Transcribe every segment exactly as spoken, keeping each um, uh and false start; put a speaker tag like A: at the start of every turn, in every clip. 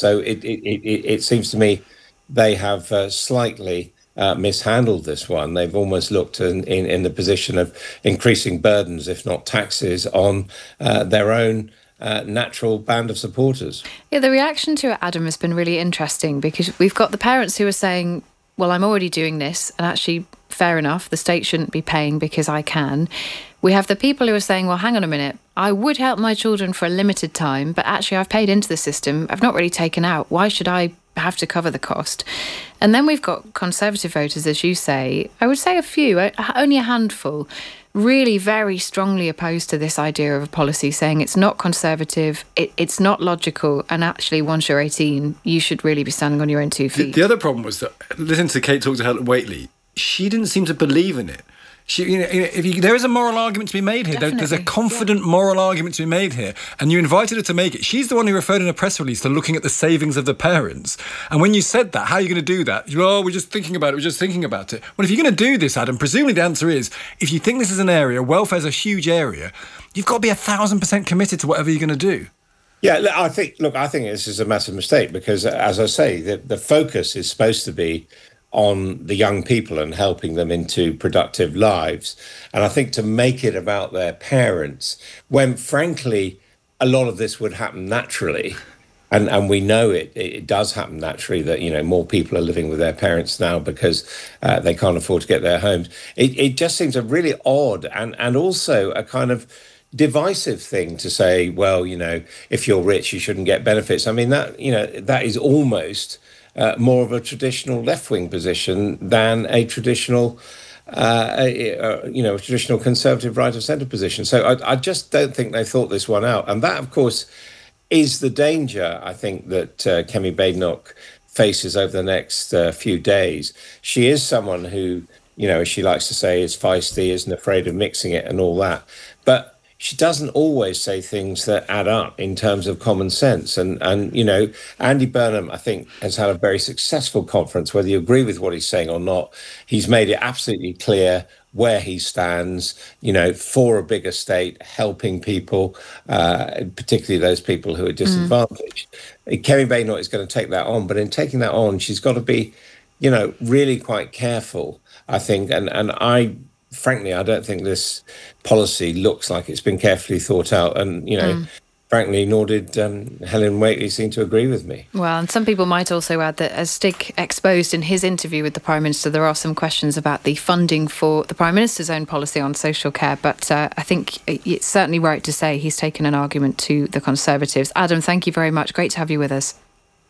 A: So it it, it, it seems to me they have uh, slightly uh, mishandled this one. They've almost looked in, in, in the position of increasing burdens, if not taxes, on uh, their own uh, natural band of supporters.
B: Yeah, the reaction to it, Adam, has been really interesting, because we've got the parents who are saying, well, I'm already doing this, and actually, fair enough, the state shouldn't be paying because I can. We have the people who are saying, well, hang on a minute, I would help my children for a limited time, but actually I've paid into the system, I've not really taken out. Why should I have to cover the cost? And then we've got Conservative voters, as you say, I would say a few, only a handful, really very strongly opposed to this idea of a policy, saying it's not Conservative, it, it's not logical, and actually, once you're eighteen, you should really be standing on your own two feet.
C: The, the other problem was that, listening to Kate talk to Helen Whately, she didn't seem to believe in it. She, you know, if you, there is a moral argument to be made here. There, there's a confident yeah. moral argument to be made here, and you invited her to make it. She's the one who referred in a press release to looking at the savings of the parents. And when you said that, how are you going to do that? You, oh, we're just thinking about it. We're just thinking about it. Well, if you're going to do this, Adam, presumably the answer is, if you think this is an area, welfare's a huge area, you've got to be a thousand percent committed to whatever you're going to do.
A: Yeah, I think. Look, I think this is a massive mistake because, as I say, the, the focus is supposed to be on the young people and helping them into productive lives. And I think to make it about their parents, when frankly, a lot of this would happen naturally, and, and we know it, it does happen naturally that, you know, more people are living with their parents now because uh, they can't afford to get their homes. It, it just seems a really odd and, and also a kind of divisive thing to say, well, you know, if you're rich, you shouldn't get benefits. I mean, that, you know, that is almost Uh, more of a traditional left-wing position than a traditional, uh, a, a, you know, a traditional conservative right-of-centre position. So I, I just don't think they thought this one out. And that, of course, is the danger, I think, that uh, Kemi Badenoch faces over the next uh, few days. She is someone who, you know, as she likes to say, is feisty, isn't afraid of mixing it and all that. But she doesn't always say things that add up in terms of common sense. And, and you know, Andy Burnham, I think, has had a very successful conference, whether you agree with what he's saying or not. He's made it absolutely clear where he stands, you know, for a bigger state, helping people, uh, particularly those people who are disadvantaged. Mm. Kemi Badenoch is going to take that on, but in taking that on, she's got to be, you know, really quite careful, I think. And, and I... Frankly, I don't think this policy looks like it's been carefully thought out. And, you know, mm. frankly, nor did um, Helen Whately seem to agree with me.
B: Well, and some people might also add that, as Stig exposed in his interview with the Prime Minister, there are some questions about the funding for the Prime Minister's own policy on social care. But uh, I think it's certainly right to say he's taken an argument to the Conservatives. Adam, thank you very much. Great to have you with us.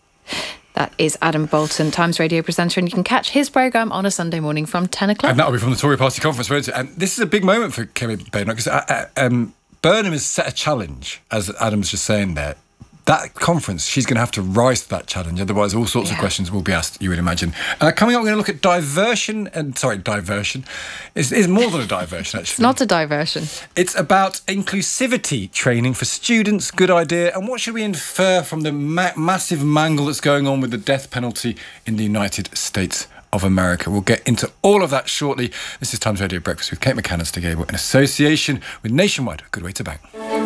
B: That is Adam Bolton, Times Radio presenter, and you can catch his programme on a Sunday morning from ten o'clock.
C: And that'll be from the Tory Party conference. And this is a big moment for Kemi Badenoch, because uh, um, Burnham has set a challenge, as Adam's just saying there. That conference, she's going to have to rise to that challenge. Otherwise, all sorts yeah. of questions will be asked, you would imagine. Uh, coming up, we're going to look at diversion. And sorry, diversion. It's, it's more than a diversion, actually.
B: It's not a diversion.
C: It's about inclusivity training for students. Good idea. And what should we infer from the ma- massive mangle that's going on with the death penalty in the United States of America? We'll get into all of that shortly. This is Times Radio Breakfast with Kate McCann and Stig Abell in association with Nationwide. A good way to bang.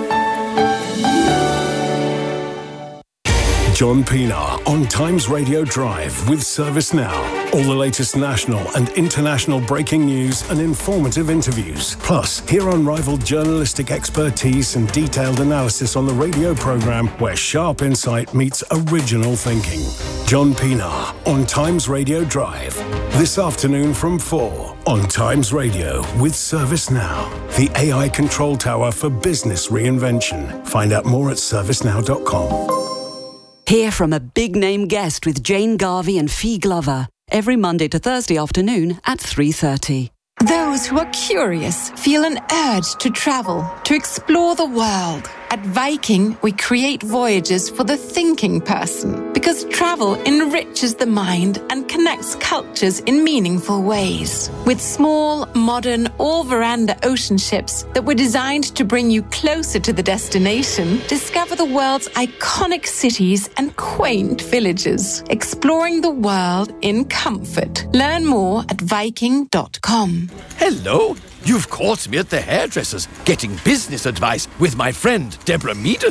D: John Pienaar on Times Radio Drive with ServiceNow. All the latest national and international breaking news and informative interviews. Plus, hear unrivaled journalistic expertise and detailed analysis on the radio programme where sharp insight meets original thinking. John Pienaar on Times Radio Drive. This afternoon from four on Times Radio with ServiceNow, the A I control tower for business reinvention. Find out more at servicenow dot com.
E: Hear from a big-name guest with Jane Garvey and Fee Glover every Monday to Thursday afternoon at three thirty.
F: Those who are curious feel an urge to travel, to explore the world. At Viking, we create voyages for the thinking person because travel enriches the mind and connects cultures in meaningful ways. With small, modern, all-veranda ocean ships that were designed to bring you closer to the destination, discover the world's iconic cities and quaint villages, exploring the world in comfort. Learn more at viking dot com.
G: Hello. You've caught me at the hairdresser's getting business advice with my friend Deborah Meaden.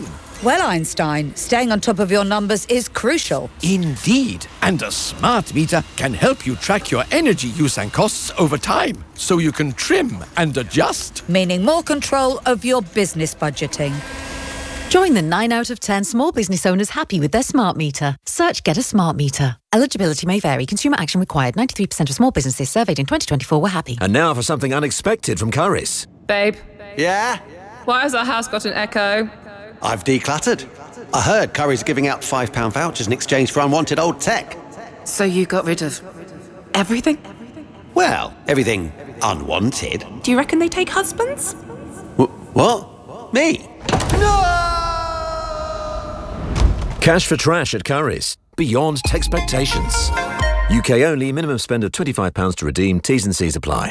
G: Well, Einstein, staying on top of your numbers is crucial.
H: Indeed. And a smart meter can help you track your energy use and costs over time, so you can trim and adjust.
G: Meaning more control of your business budgeting.
I: Join the nine out of ten small business owners happy with their smart meter. Search Get a Smart Meter. Eligibility may vary. Consumer action required. ninety-three percent of small businesses surveyed in twenty twenty-four were happy.
J: And now for something unexpected from Currys.
K: Babe.
L: Yeah?
K: Why has our house got an echo?
L: I've decluttered. I heard Currys are giving out five pound vouchers in exchange for unwanted old tech.
K: So you got rid of everything?
L: Well, everything unwanted.
K: Do you reckon they take husbands?
L: W- what? Me? No!
J: Cash for trash at Currys. Beyond expectations. U K only. Minimum spend of twenty-five pounds to redeem. T's and C's apply.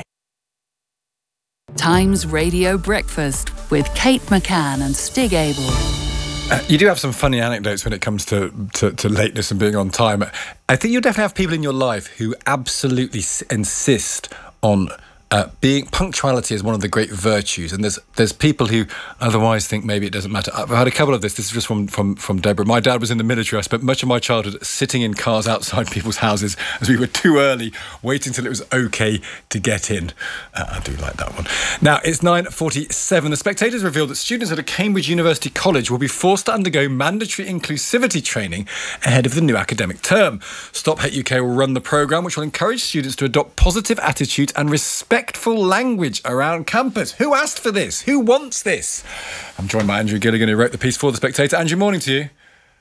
E: Times Radio Breakfast with Kate McCann and Stig Abel.
C: Uh, you do have some funny anecdotes when it comes to, to, to lateness and being on time. I think you'll definitely have people in your life who absolutely s- insist on uh, being punctuality is one of the great virtues, and there's there's people who otherwise think maybe it doesn't matter. I've had a couple of this. This is just from from from Deborah. My dad was in the military. I spent much of my childhood sitting in cars outside people's houses as we were too early, waiting till it was okay to get in. Uh, I do like that one. Now it's nine forty-seven. The Spectator's revealed that students at a Cambridge University college will be forced to undergo mandatory inclusivity training ahead of the new academic term. Stop Hate U K will run the programme, which will encourage students to adopt positive attitudes and respectful language around campus. Who asked for this? Who wants this? I'm joined by Andrew Gilligan, who wrote the piece for The Spectator. Andrew, morning to you.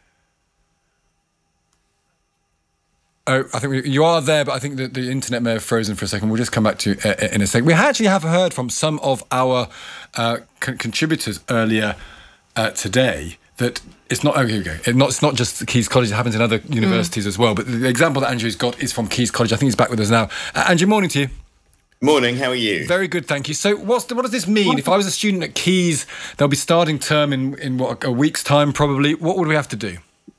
C: Oh, I think we, you are there, but I think that the internet may have frozen for a second. We'll just come back to you uh, in a second. We actually have heard from some of our uh, con- contributors earlier uh, today that it's not, oh, here we go. It not, it's not just Key's College, it happens in other universities mm. as well. But the example that Andrew's got is from Key's College. I think he's back with us now. Uh, Andrew, morning to you.
M: Morning, how are you?
C: Very good, thank you. So what's the, what does this mean? If I was a student at Key's, they'll be starting term in, in what, a week's time probably. What would we have to do?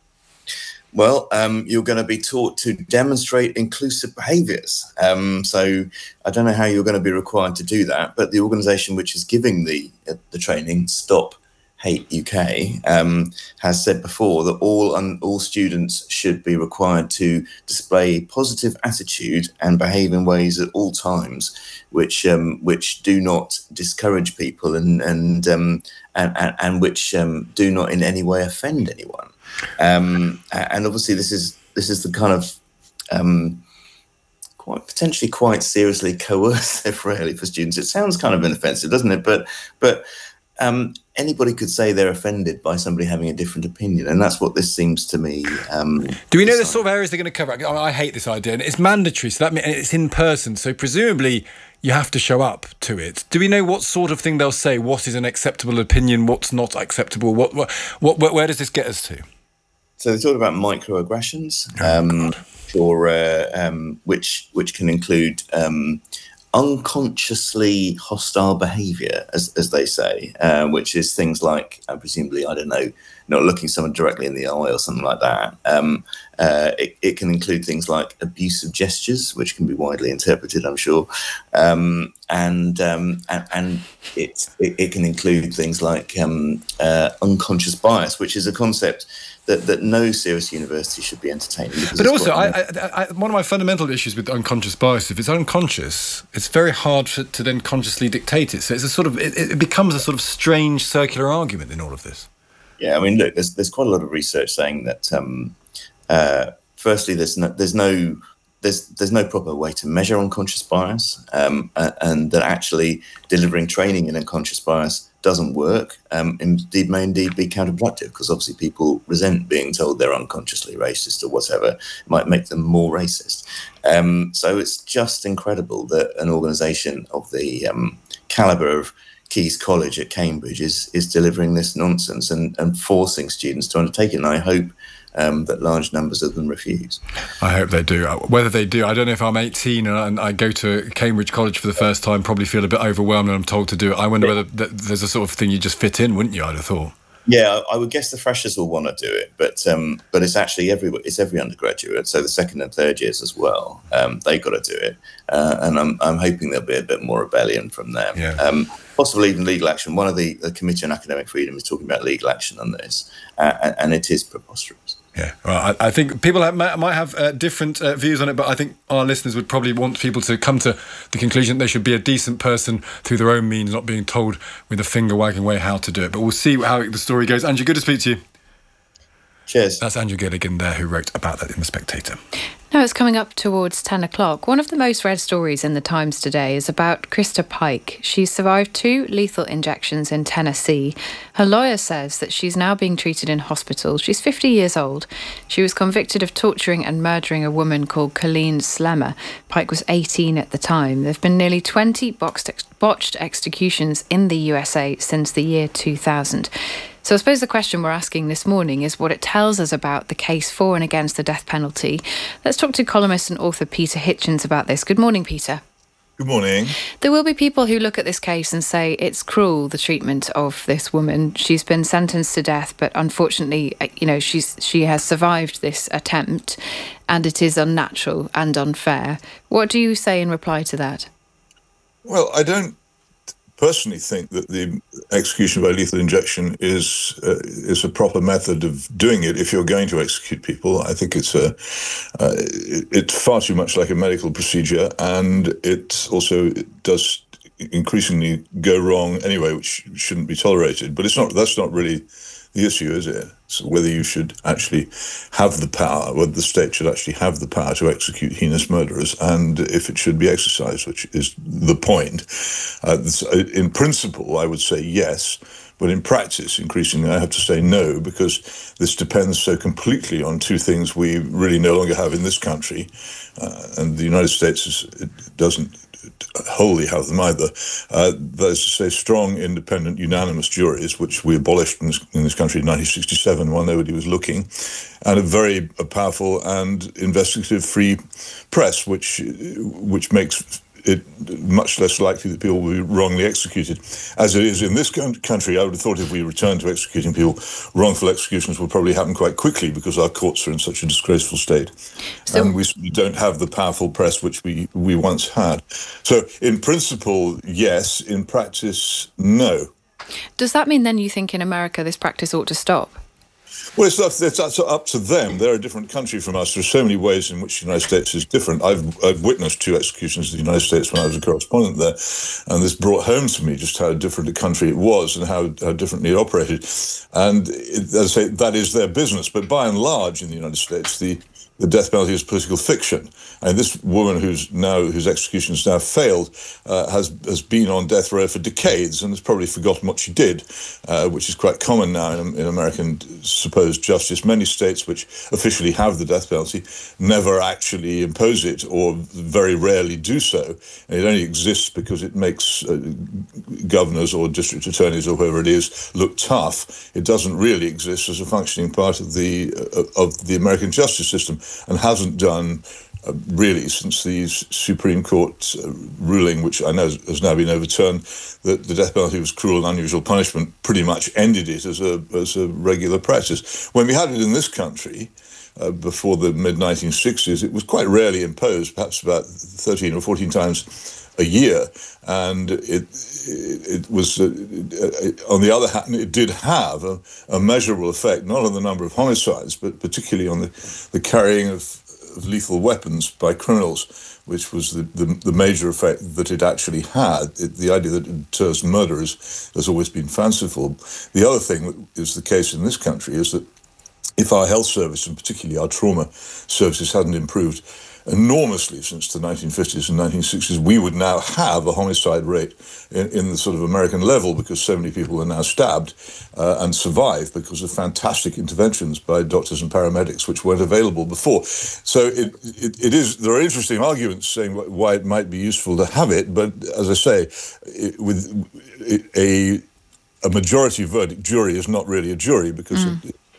M: Well, um, you're going to be taught to demonstrate inclusive behaviours. Um, so I don't know how you're going to be required to do that, but the organisation which is giving the uh, the training, Stop Hate U K, um, has said before that all un- all students should be required to display positive attitude and behave in ways at all times which um, which do not discourage people and and um, and, and, and which um, do not in any way offend anyone. Um, and obviously, this is this is the kind of um, quite potentially quite seriously coercive, really, for students. It sounds kind of inoffensive, doesn't it? But but um, anybody could say they're offended by somebody having a different opinion, and that's what this seems to me. Um,
C: Do we know the sort of areas they're going to cover? I, I hate this idea, and it's mandatory, so that means it's in person. So presumably, you have to show up to it. Do we know what sort of thing they'll say? What is an acceptable opinion? What's not acceptable? What what, what where does this get us to?
M: So they talk about microaggressions, um, or uh, um, which which can include um, unconsciously hostile behaviour, as as they say, uh, which is things like, uh, presumably, I don't know, not looking someone directly in the eye or something like that. Um, uh, it, it can include things like abusive gestures, which can be widely interpreted, I'm sure, um, and, um, and and it, it it can include things like um, uh, unconscious bias, which is a concept that, that no serious university should be entertaining.
C: But also, I, I, I, one of my fundamental issues with unconscious bias, if it's unconscious, it's very hard for, to then consciously dictate it. So it's a sort of, it, it becomes a sort of strange circular argument in all of this.
M: Yeah, I mean, look, there's there's quite a lot of research saying that. Um, uh, firstly, there's no there's no there's there's no proper way to measure unconscious bias, um, and that actually delivering training in unconscious bias doesn't work. Um, indeed, may indeed be counterproductive, because obviously people resent being told they're unconsciously racist or whatever. It might make them more racist. Um, so it's just incredible that an organisation of the um, calibre of Key's College at Cambridge is is delivering this nonsense and, and forcing students to undertake it. And I hope um, that large numbers of them refuse.
C: I hope they do. Whether they do, I don't know. If I'm eighteen and I go to Cambridge College for the first time, probably feel a bit overwhelmed and I'm told to do it. I wonder whether th- there's a sort of thing you just fit in, wouldn't you? I'd have thought.
M: Yeah, I would guess the freshers will want to do it, but um, but it's actually every it's every undergraduate, so the second and third years as well. Um, they got to do it, uh, and I'm I'm hoping there'll be a bit more rebellion from them.
C: Yeah.
M: Um, possibly even legal action. One of the, the Committee on Academic Freedom is talking about legal action on this, uh, and, and it is preposterous.
C: Yeah, well, I, I think people have, might, might have uh, different uh, views on it, but I think our listeners would probably want people to come to the conclusion that they should be a decent person through their own means, not being told with a finger wagging way how to do it. But we'll see how the story goes. Andrew, good to speak to you.
M: Cheers.
C: That's Andrew Gilligan there, who wrote about that in The Spectator.
B: Now it's coming up towards ten o'clock. One of the most read stories in the Times today is about Krista Pike. She survived two lethal injections in Tennessee. Her lawyer says that she's now being treated in hospital. She's fifty years old. She was convicted of torturing and murdering a woman called Colleen Slemmer. Pike was eighteen at the time. There have been nearly twenty botched executions in the U S A since the year two thousand. So I suppose the question we're asking this morning is what it tells us about the case for and against the death penalty. Let's talk to columnist and author Peter Hitchens about this. Good morning, Peter.
N: Good morning.
B: There will be people who look at this case and say it's cruel, the treatment of this woman. She's been sentenced to death, but unfortunately, you know, she's she has survived this attempt, and it is unnatural and unfair. What do you say in reply to that?
N: Well, I don't personally think that the execution by lethal injection is uh, is a proper method of doing it if you're going to execute people. I think it's a uh, it's far too much like a medical procedure, and it also does increasingly go wrong anyway, which shouldn't be tolerated. But it's not that's not really the issue, is it? So whether you should actually have the power, whether the state should actually have the power to execute heinous murderers, and if it should be exercised, which is the point. Uh, in principle, I would say yes, but in practice, increasingly, I have to say no, because this depends so completely on two things we really no longer have in this country, uh, and the United States is, it doesn't wholly have them either. Uh, there's, say, strong, independent, unanimous juries, which we abolished in this, in this country in nineteen sixty-seven while nobody was looking, and a very a powerful and investigative free press, which which makes it much less likely that people will be wrongly executed. As it is in this country, I would have thought if we returned to executing people, wrongful executions would probably happen quite quickly because our courts are in such a disgraceful state. So, and we don't have the powerful press which we, we once had. So in principle, yes. In practice, no.
B: Does that mean then you think in America this practice ought to stop?
N: Well, it's up, it's up to them. They're a different country from us. There's so many ways in which the United States is different. I've, I've witnessed two executions in the United States when I was a correspondent there, and this brought home to me just how different a country it was and how, how differently it operated. And it, as I say, that is their business. But by and large, in the United States, the the death penalty is political fiction. And this woman who's now whose execution has now failed uh, has has been on death row for decades and has probably forgotten what she did, uh, which is quite common now in, in American supposed justice. Many states which officially have the death penalty never actually impose it, or very rarely do so. And it only exists because it makes uh, governors or district attorneys or whoever it is look tough. It doesn't really exist as a functioning part of the uh, of the American justice system, and hasn't done uh, really since the Supreme Court uh, ruling, which I know has now been overturned, that the death penalty was cruel and unusual punishment, pretty much ended it as a as a regular practice. When we had it in this country, uh, before the mid nineteen sixties, it was quite rarely imposed, perhaps about thirteen or fourteen times a year, and it it, it was uh, on the other hand, it did have a, a measurable effect, not on the number of homicides, but particularly on the, the carrying of, of lethal weapons by criminals, which was the, the, the major effect that it actually had. It, the idea that it deters murderers has always been fanciful. The other thing that is the case in this country is that if our health service, and particularly our trauma services, hadn't improved enormously since the nineteen fifties and nineteen sixties, we would now have a homicide rate in, in the sort of American level, because so many people are now stabbed uh, and survive because of fantastic interventions by doctors and paramedics which weren't available before. So it, it, it is, there are interesting arguments saying why it might be useful to have it, but as I say, it, with a a majority verdict jury is not really a jury, because mm. it,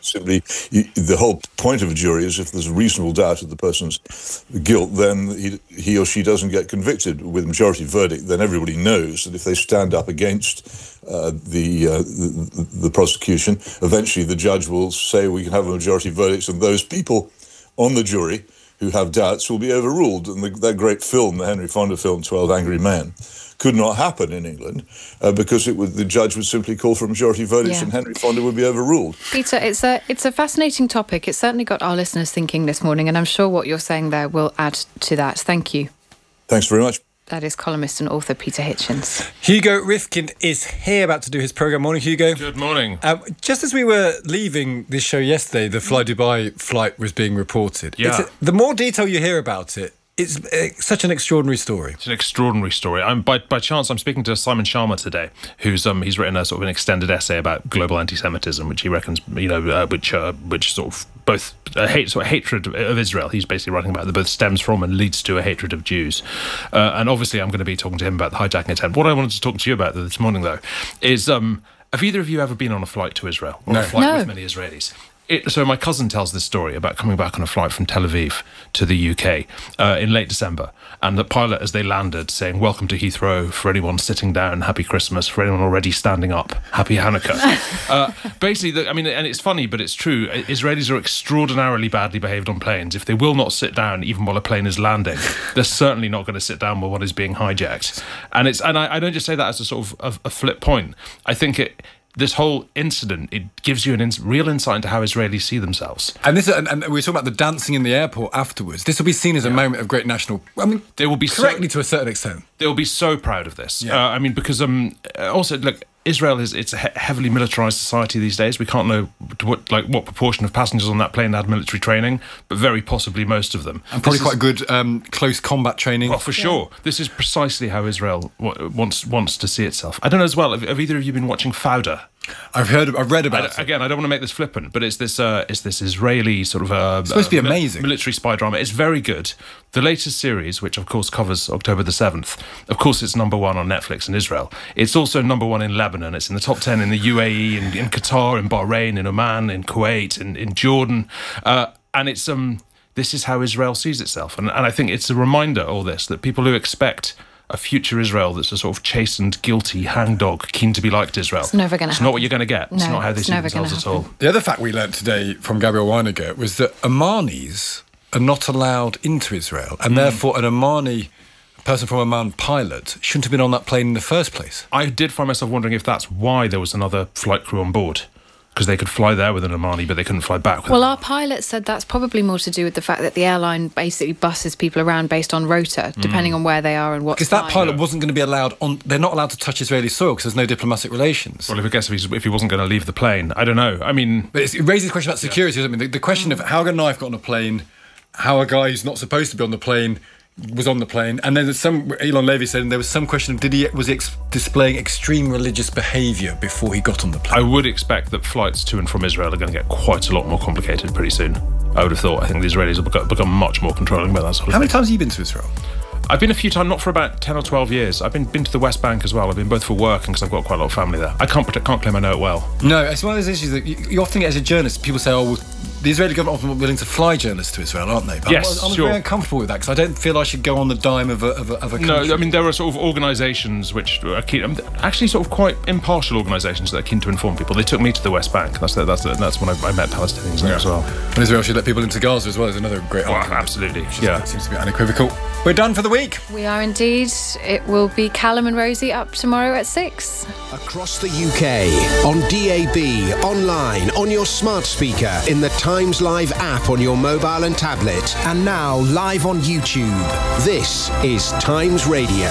N: simply, you, the whole point of a jury is if there's a reasonable doubt of the person's guilt, then he, he or she doesn't get convicted. With majority verdict, then everybody knows that if they stand up against uh, the, uh, the the prosecution, eventually the judge will say we can have a majority verdict, and those people on the jury who have doubts will be overruled. And the, that great film, the Henry Fonda film, twelve Angry Men, could not happen in England uh, because it would, the judge would simply call for a majority verdict, yeah. and Henry Fonda would be overruled.
B: Peter, it's a it's a fascinating topic. It's certainly got our listeners thinking this morning, and I'm sure what you're saying there will add to that. Thank you.
N: Thanks very much.
B: That is columnist and author Peter Hitchens.
C: Hugo Rifkind is here, about to do his programme. Morning, Hugo.
O: Good morning.
C: Uh, just as we were leaving this show yesterday, the Fly Dubai flight was being reported.
O: Yeah.
C: It's a, the more detail you hear about it, it's uh, such an extraordinary story.
O: It's an extraordinary story. I'm by by chance I'm speaking to Simon Sharma today, who's um he's written a sort of an extended essay about global anti-Semitism, which he reckons you know uh, which uh, which sort of both a hate sort of hatred of Israel. He's basically writing about that both stems from and leads to a hatred of Jews. Uh, and obviously, I'm going to be talking to him about the hijacking attempt. What I wanted to talk to you about this morning, though, is um have either of you ever been on a flight to Israel or
C: no.
O: a flight
B: No.
O: with many Israelis? It, so my cousin tells this story about coming back on a flight from Tel Aviv to the U K uh, in late December, and the pilot, as they landed, saying, "Welcome to Heathrow. For anyone sitting down, Happy Christmas. For anyone already standing up, Happy Hanukkah." uh, basically, the, I mean, and it's funny, but it's true. Israelis are extraordinarily badly behaved on planes. If they will not sit down, even while a plane is landing, they're certainly not going to sit down while one is being hijacked. And it's and I, I don't just say that as a sort of a, a flip point. I think it. This whole incident, it gives you an ins- real insight into how Israelis see themselves.
C: And this, and, and we were talking about the dancing in the airport afterwards. This will be seen as a yeah. moment of great national. I mean,
O: they will be
C: correctly
O: so,
C: to a certain extent.
O: They will be so proud of this.
C: Yeah.
O: Uh, I mean, because um, also look, Israel is it's a he- heavily militarized society these days. We can't know what like what proportion of passengers on that plane had military training, but very possibly most of them.
C: And probably
O: this
C: quite
O: is,
C: good um, close combat training.
O: Well, for yeah. sure. This is precisely how Israel w- wants wants to see itself. I don't know as well. Have, have either of you been watching Fauda?
C: I've heard, I've read about
O: I,
C: it.
O: Again, I don't want to make this flippant, but it's this, uh, it's this Israeli sort of uh,
C: it's supposed to be
O: uh,
C: amazing
O: military spy drama. It's very good. The latest series, which of course covers October the seventh, of course it's number one on Netflix in Israel. It's also number one in Lebanon. It's in the top ten in the U A E, in, in Qatar, in Bahrain, in Oman, in Kuwait, in, in Jordan, uh, and it's um. This is how Israel sees itself, and and I think it's a reminder, all this, that people who expect a future Israel that's a sort of chastened, guilty hangdog, keen to be like Israel.
B: It's never going to
O: It's
B: happen.
O: not what you're going to get.
B: No,
O: it's not how they
B: it's
O: see
B: never
O: themselves at all.
C: The other fact we learnt today from Gabriel Weiniger was that Omanis are not allowed into Israel, and mm. therefore an Omani person from Oman pilot shouldn't have been on that plane in the first place.
O: I did find myself wondering if that's why there was another flight crew on board. Because they could fly there with an Omani, but they couldn't fly back with
B: Well,
O: them.
B: our pilot said that's probably more to do with the fact that the airline basically buses people around based on rota, depending mm. on where they are and what.
C: Because that pilot wasn't going to be allowed on. They're not allowed to touch Israeli soil because there's no diplomatic relations.
O: Well, if I guess if, he's, if he wasn't going to leave the plane, I don't know. I mean,
C: but it's, it raises a question about security. Yeah. I mean, the, the question of how a knife got on a plane, how a guy who's not supposed to be on the plane was on the plane, and then there's some. Elon Levy said there was some question of did he was he ex- displaying extreme religious behaviour before he got on the plane.
O: I would expect that flights to and from Israel are going to get quite a lot more complicated pretty soon. I would have thought. I think the Israelis will become, become much more controlling about that sort of
C: How
O: thing.
C: many times have you been to Israel?
O: I've been a few times, not for about ten or twelve years. I've been been to the West Bank as well. I've been both for work and because I've got quite a lot of family there. I can't can't claim I know it well.
C: No, it's one of those issues that you, you often get as a journalist. People say, "Oh, well, the Israeli government often willing to fly journalists to Israel, aren't they?" But
O: yes,
C: I'm, I'm
O: sure.
C: very uncomfortable with that because I don't feel I should go on the dime of a, of a, of a country.
O: No, I mean there are sort of organisations which are keen, actually sort of quite impartial organisations that are keen to inform people. They took me to the West Bank. That's the, that's the, that's when I, I met Palestinians there
C: yeah.
O: as well.
C: And Israel should let people into Gaza as well. Is another great
O: well,
C: argument.
O: Absolutely,
C: Just,
O: yeah.
C: It seems to be unequivocal. We're done for the week.
B: We are indeed. It will be Callum and Rosie up tomorrow at six.
P: Across the U K, on D A B, online, on your smart speaker, in the Times Live app on your mobile and tablet, and now live on YouTube. This is Times Radio.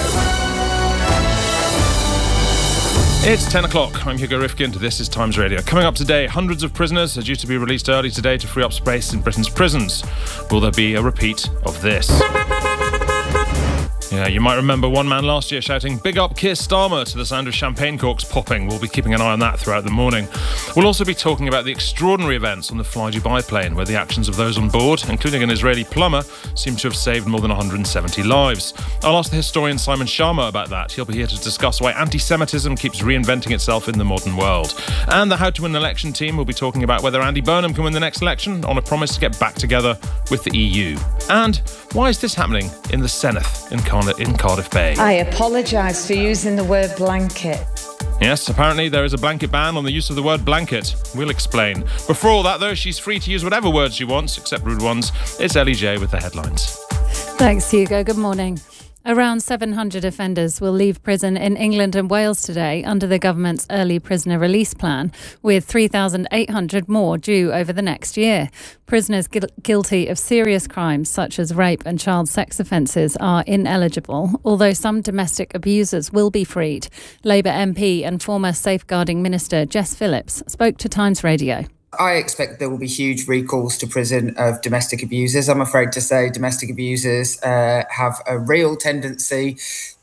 O: It's ten o'clock. I'm Hugo Rifkind. This is Times Radio. Coming up today, hundreds of prisoners are due to be released early today to free up space in Britain's prisons. Will there be a repeat of this? Yeah, you might remember one man last year shouting, "Big up Keir Starmer," to the sound of champagne corks popping. We'll be keeping an eye on that throughout the morning. We'll also be talking about the extraordinary events on the Fly Dubai plane, where the actions of those on board, including an Israeli plumber, seem to have saved more than one hundred seventy lives. I'll ask the historian Simon Sharma about that. He'll be here to discuss why anti-Semitism keeps reinventing itself in the modern world. And the How to Win an Election team will be talking about whether Andy Burnham can win the next election on a promise to get back together with the E U. And why is this happening in the Senedd in Cardiff? in Cardiff Bay.
Q: I apologise for using the word blanket.
O: Yes, apparently there is a blanket ban on the use of the word blanket. We'll explain. Before all that, though, she's free to use whatever words she wants, except rude ones. It's Ellie J with the headlines.
R: Thanks, Hugo. Good morning. Around seven hundred offenders will leave prison in England and Wales today under the government's early prisoner release plan, with three thousand eight hundred more due over the next year. Prisoners gu- guilty of serious crimes such as rape and child sex offences are ineligible, although some domestic abusers will be freed. Labour M P and former Safeguarding Minister Jess Phillips spoke to Times Radio.
S: I expect there will be huge recalls to prison of domestic abusers. I'm afraid to say domestic abusers uh, have a real tendency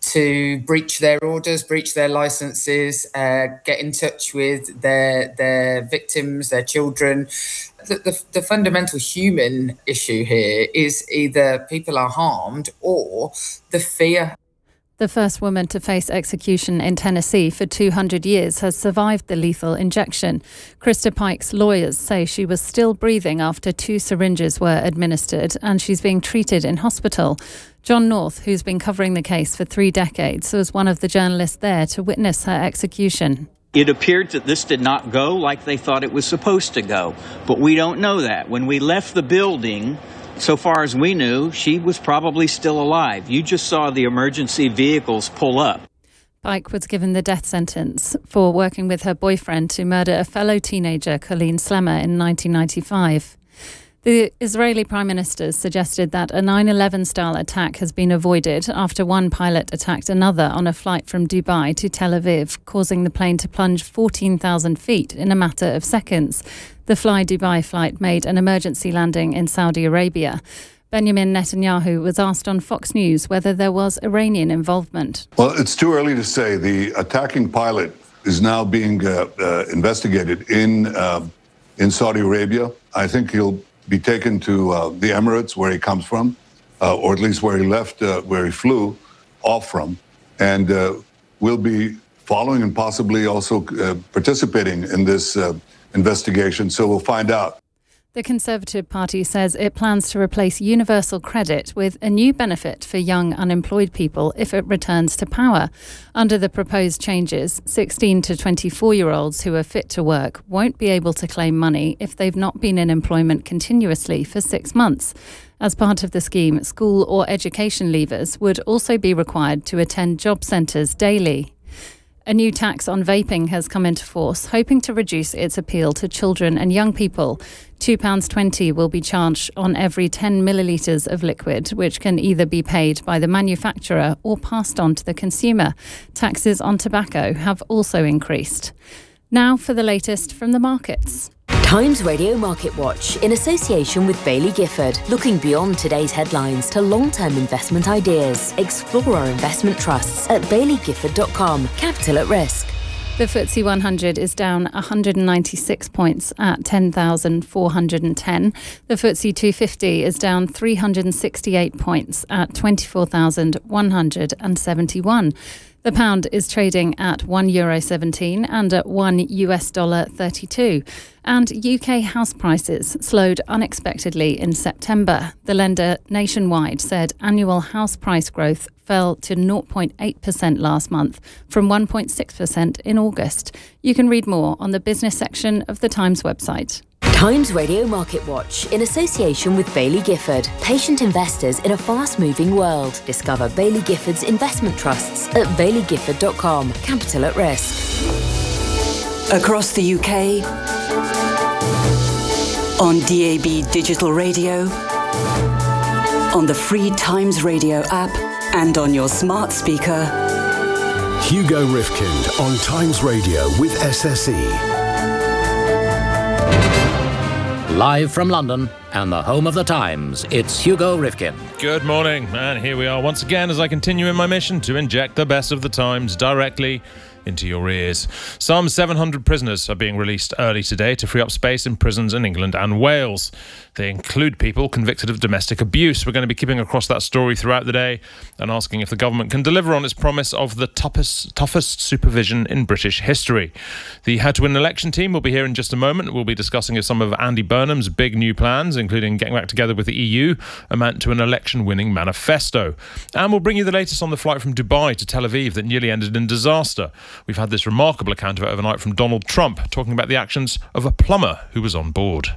S: to breach their orders, breach their licences, uh, get in touch with their their victims, their children. The, the, the fundamental human issue here is either people are harmed or the fear.
R: The first woman to face execution in Tennessee for two hundred years has survived the lethal injection. Krista Pike's lawyers say she was still breathing after two syringes were administered and she's being treated in hospital. John North, who's been covering the case for three decades, was one of the journalists there to witness her execution.
T: It appeared that this did not go like they thought it was supposed to go, but we don't know that. When we left the building, so far as we knew, she was probably still alive. You just saw the emergency vehicles pull up.
R: Pike was given the death sentence for working with her boyfriend to murder a fellow teenager, Colleen Slemmer, in nineteen ninety-five. The Israeli Prime Minister suggested that a nine eleven style attack has been avoided after one pilot attacked another on a flight from Dubai to Tel Aviv, causing the plane to plunge fourteen thousand feet in a matter of seconds. The Fly Dubai flight made an emergency landing in Saudi Arabia. Benjamin Netanyahu was asked on Fox News whether there was Iranian involvement.
U: Well, it's too early to say. The attacking pilot is now being uh, uh, investigated in uh, in Saudi Arabia. I think he'll be taken to uh, the Emirates, where he comes from, uh, or at least where he left, uh, where he flew off from, and uh, will be following and possibly also uh, participating in this uh, investigation. So we'll find out.
R: The Conservative Party says it plans to replace universal credit with a new benefit for young unemployed people if it returns to power. Under the proposed changes, sixteen to twenty-four-year-olds who are fit to work won't be able to claim money if they've not been in employment continuously for six months. As part of the scheme, school or education leavers would also be required to attend job centres daily. A new tax on vaping has come into force, hoping to reduce its appeal to children and young people. two pounds twenty will be charged on every ten millilitres of liquid, which can either be paid by the manufacturer or passed on to the consumer. Taxes on tobacco have also increased. Now for the latest from the markets.
V: Times Radio Market Watch, in association with Baillie Gifford, looking beyond today's headlines to long-term investment ideas. Explore our investment trusts at baillie gifford dot com. Capital at risk.
R: The F T S E one hundred is down one hundred ninety-six points at ten thousand four hundred ten. The F T S E two fifty is down three hundred sixty-eight points at twenty-four thousand one hundred seventy-one. The pound is trading at one euro seventeen and at one U S dollar thirty-two. And U K house prices slowed unexpectedly in September. The lender Nationwide said annual house price growth fell to zero point eight percent last month from one point six percent in August. You can read more on the business section of the Times website.
V: Times Radio Market Watch, in association with Baillie Gifford. Patient investors in a fast-moving world. Discover Baillie Gifford's investment trusts at baillie gifford dot com. Capital at risk.
E: Across the U K, on D A B digital radio, on the free Times Radio app, and on your smart speaker.
D: Hugo Rifkind on Times Radio with S S E.
A: Live from London and the home of the Times, it's Hugo Rifkin.
O: Good morning, and here we are once again as I continue in my mission to inject the best of the Times directly into your ears. Some seven hundred prisoners are being released early today to free up space in prisons in England and Wales. They include people convicted of domestic abuse. We're going to be keeping across that story throughout the day and asking if the government can deliver on its promise of the toughest, toughest supervision in British history. The How to Win an Election team will be here in just a moment. We'll be discussing some of Andy Burnham's big new plans, including getting back together with the E U, amount to an election-winning manifesto. And we'll bring you the latest on the flight from Dubai to Tel Aviv that nearly ended in disaster. We've had this remarkable account of it overnight from Donald Trump, talking about the actions of a plumber who was on board.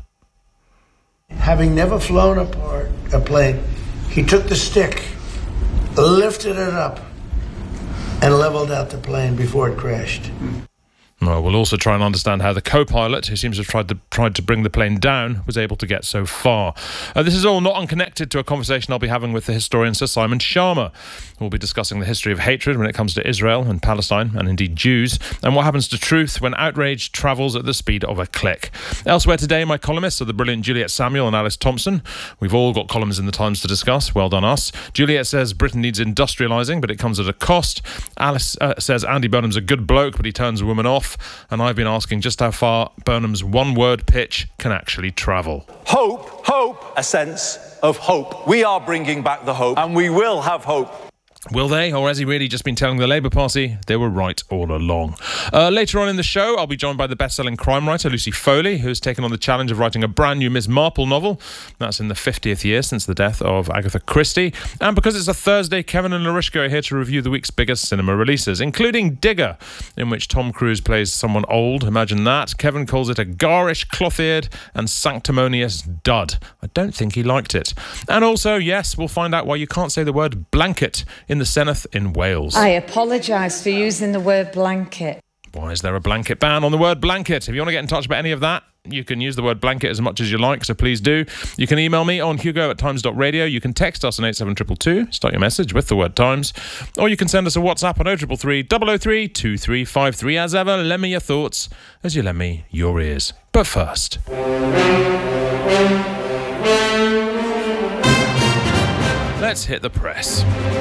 F: Having never flown a, part, a plane, he took the stick, lifted it up, and leveled out the plane before it crashed.
O: Well, we'll also try and understand how the co-pilot, who seems to have tried to, tried to bring the plane down, was able to get so far. Uh, this is all not unconnected to a conversation I'll be having with the historian Sir Simon Schama. We'll be discussing the history of hatred when it comes to Israel and Palestine, and indeed Jews, and what happens to truth when outrage travels at the speed of a click. Elsewhere today, my columnists are the brilliant Juliet Samuel and Alice Thompson. We've all got columns in the Times to discuss. Well done us. Juliet says Britain needs industrialising, but it comes at a cost. Alice uh, says Andy Burnham's a good bloke, but he turns a woman off. And I've been asking just how far Burnham's one-word pitch can actually travel.
W: Hope, hope, a sense of hope. We are bringing back the hope, and we will have hope.
O: Will they, or has he really just been telling the Labour Party they were right all along? Uh, later on in the show, I'll be joined by the best-selling crime writer Lucy Foley, who's taken on the challenge of writing a brand new Miss Marple novel. That's in the fiftieth year since the death of Agatha Christie. And because it's a Thursday, Kevin and Larishka are here to review the week's biggest cinema releases, including Digger, in which Tom Cruise plays someone old. Imagine that. Kevin calls it a garish, cloth-eared and sanctimonious dud. I don't think he liked it. And also, yes, we'll find out why you can't say the word blanket in the Senedd in Wales.
Q: I apologise for using the word blanket.
O: Why is there a blanket ban on the word blanket? If you want to get in touch about any of that, you can use the word blanket as much as you like, so please do. You can email me on hugo at times dot radio. You can text us on eight seven two two two, start your message with the word Times. Or you can send us a WhatsApp on oh three three three, double oh three, two three five three. As ever, lend me your thoughts as you lend me your ears. But first... let's hit the press,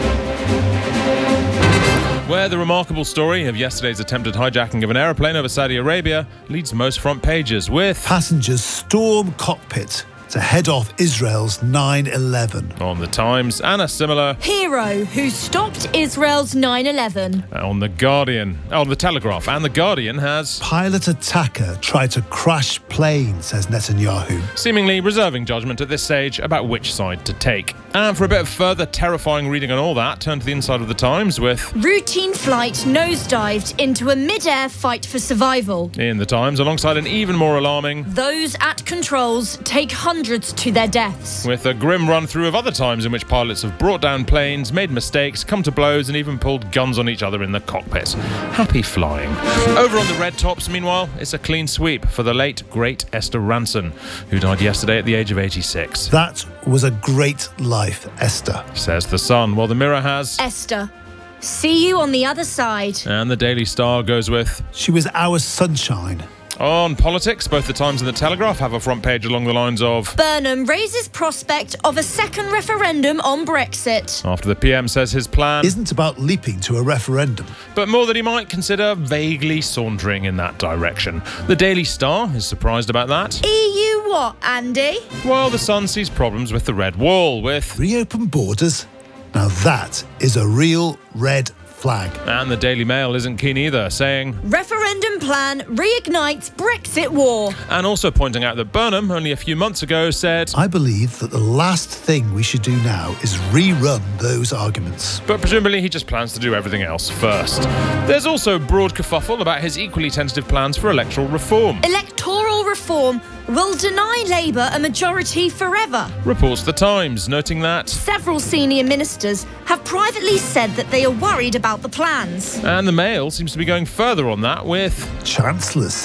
O: where the remarkable story of yesterday's attempted hijacking of an aeroplane over Saudi Arabia leads most front pages, with
X: passengers storm cockpit to head off Israel's nine eleven.
O: On the Times, and a similar
Y: hero who stopped Israel's nine eleven.
O: On the Guardian, on the Telegraph, and the Guardian has
X: pilot attacker tried to crash plane, says Netanyahu,
O: seemingly reserving judgment at this stage about which side to take. And for a bit of further terrifying reading on all that, turn to the inside of the Times with
Y: routine flight nosedived into a mid-air fight for survival.
O: In the Times, alongside an even more alarming
Y: those at controls take hundreds to their deaths.
O: With a grim run-through of other times in which pilots have brought down planes, made mistakes, come to blows and even pulled guns on each other in the cockpit. Happy flying. Over on the red tops, meanwhile, it's a clean sweep for the late, great Esther Ranson, who died yesterday at the age of eighty-six.
X: That was a great life, Esther,
O: says the Sun, while the Mirror has
Y: Esther, see you on the other side.
O: And the Daily Star goes with
X: she was our sunshine.
O: On politics, both the Times and the Telegraph have a front page along the lines of
Y: Burnham raises prospect of a second referendum on Brexit.
O: After the P M says his plan
X: isn't about leaping to a referendum,
O: but more that he might consider vaguely sauntering in that direction. The Daily Star is surprised about that.
Y: E U what, Andy?
O: While the Sun sees problems with the red wall, with
X: reopen borders. Now that is a real red flag.
O: And the Daily Mail isn't keen either, saying
Y: referendum plan reignites Brexit war.
O: And also pointing out that Burnham, only a few months ago, said
X: I believe that the last thing we should do now is rerun those arguments.
O: But presumably he just plans to do everything else first. There's also broad kerfuffle about his equally tentative plans for electoral reform.
Y: Electoral reform will deny Labour a majority forever,
O: reports the Times, noting that
Y: several senior ministers have privately said that they are worried about the plans.
O: And the Mail seems to be going further on that with
X: Chancellor said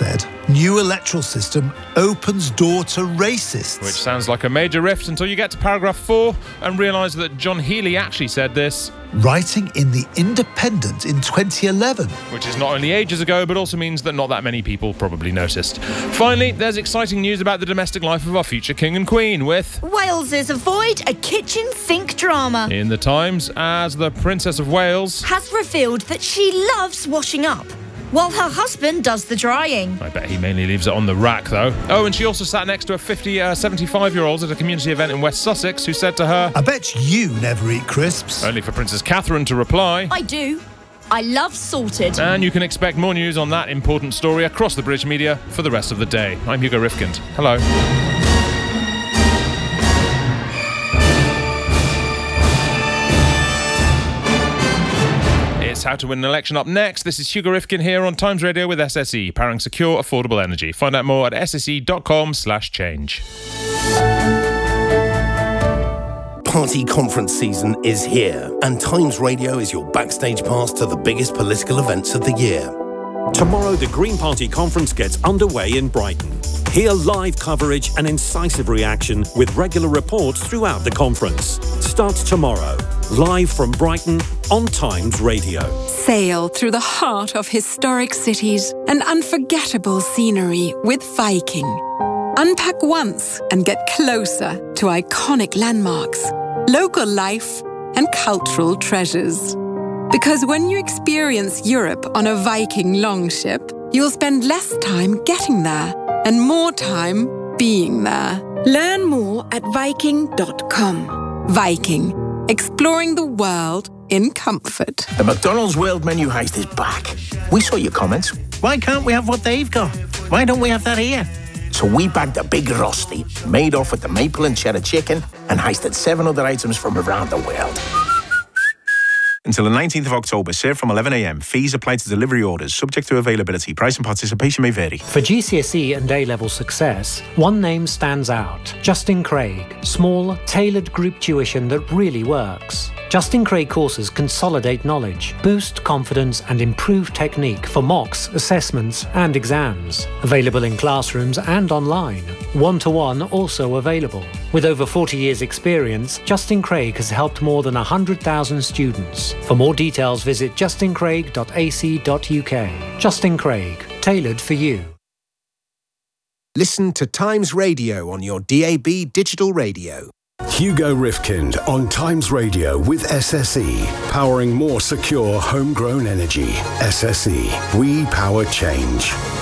X: New electoral system opens door to racists.
O: Which sounds like a major rift until you get to paragraph four and realise that John Healey actually said this.
X: Writing in The Independent in twenty eleven.
O: Which is not only ages ago, but also means that not that many people probably noticed. Finally, there's exciting news about the domestic life of our future King and Queen with...
Y: Wales's avoid a kitchen sink drama.
O: In the Times, as the Princess of Wales...
Y: has revealed that she loves washing up, while her husband does the drying.
O: I bet he mainly leaves it on the rack, though. Oh, and she also sat next to a fifty, uh, seventy-five-year-old at a community event in West Sussex who said to her...
X: I bet you never eat crisps.
O: Only for Princess Catherine to reply...
Y: I do. I love salted.
O: And you can expect more news on that important story across the British media for the rest of the day. I'm Hugo Rifkind. Hello. It's How to Win an Election up next. This is Hugo Rifkind here on Times Radio with S S E, powering secure, affordable energy. Find out more at sse.com slash change.
G: Party conference season is here, and Times Radio is your backstage pass to the biggest political events of the year.
H: Tomorrow, the Green Party conference gets underway in Brighton. Hear live coverage and incisive reaction with regular reports throughout the conference. Starts tomorrow, live from Brighton on Times Radio.
I: Sail through the heart of historic cities and unforgettable scenery with Viking. Unpack once and get closer to iconic landmarks, local life, and cultural treasures. Because when you experience Europe on a Viking longship, you'll spend less time getting there and more time being there. Learn more at Viking dot com. Viking, exploring the world in comfort.
K: The McDonald's World Menu Heist is back. We saw your comments. Why can't we have what they've got? Why don't we have that here? So we bagged a big Rusty, made off with the maple and cheddar chicken, and heisted seven other items from around the world.
L: Until the nineteenth of October, served from eleven a m. Fees apply to delivery orders, subject to availability. Price and participation may vary.
Z: For G C S E and A-level success, one name stands out. Justin Craig. Small, tailored group tuition that really works. Justin Craig courses consolidate knowledge, boost confidence and improve technique for mocks, assessments and exams. Available in classrooms and online. One-to-one also available. With over forty years experience, Justin Craig has helped more than one hundred thousand students. For more details, visit justin craig dot a c dot u k. Justin Craig, tailored for you.
P: Listen to Times Radio on your D A B digital radio.
D: Hugo Rifkind on Times Radio with S S E. Powering more secure, homegrown energy. S S E. We power change.